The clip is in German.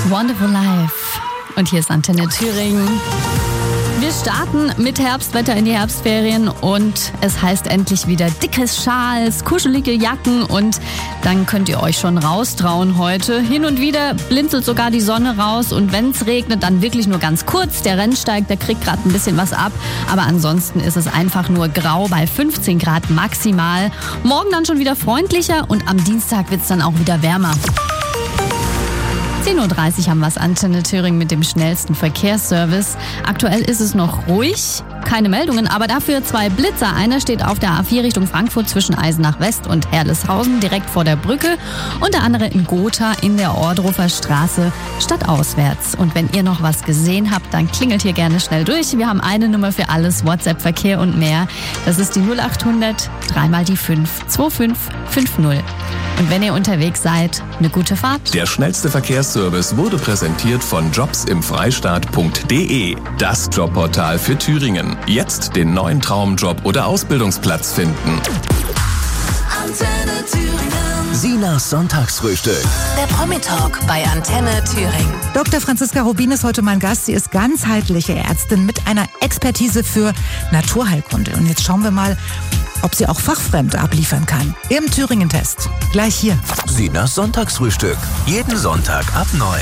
Wonderful Life. Und hier ist Antenne Thüringen. Wir starten mit Herbstwetter in die Herbstferien und es heißt endlich wieder dickes Schals, kuschelige Jacken und dann könnt ihr euch schon raustrauen heute. Hin und wieder blinzelt sogar die Sonne raus und wenn es regnet, dann wirklich nur ganz kurz. Der Rennsteig, der kriegt gerade ein bisschen was ab, aber ansonsten ist es einfach nur grau bei 15 Grad maximal. Morgen dann schon wieder freundlicher und am Dienstag wird es dann auch wieder wärmer. 10.30 Uhr haben wir es, Antenne Thüringen mit dem schnellsten Verkehrsservice. Aktuell ist es noch ruhig, keine Meldungen, aber dafür 2 Blitzer. Einer steht auf der A4 Richtung Frankfurt zwischen Eisenach West und Herleshausen direkt vor der Brücke und der andere in Gotha in der Ordrupher Straße stadtauswärts. Und wenn ihr noch was gesehen habt, dann klingelt hier gerne schnell durch. Wir haben eine Nummer für alles, WhatsApp, Verkehr und mehr. Das ist die 0800 3 mal die 5 2550. Und wenn ihr unterwegs seid, eine gute Fahrt. Der schnellste Verkehrsservice wurde präsentiert von jobsimfreistaat.de. Das Jobportal für Thüringen. Jetzt den neuen Traumjob oder Ausbildungsplatz finden. Antenne Thüringen. Sinas Sonntagsfrühstück. Der Promi-Talk bei Antenne Thüringen. Dr. Franziska Rubin ist heute mein Gast. Sie ist ganzheitliche Ärztin mit einer Expertise für Naturheilkunde. Und jetzt schauen wir mal, ob sie auch fachfremd abliefern kann. Im Thüringen-Test. Gleich hier. Sinas Sonntagsfrühstück. Jeden Sonntag ab 9.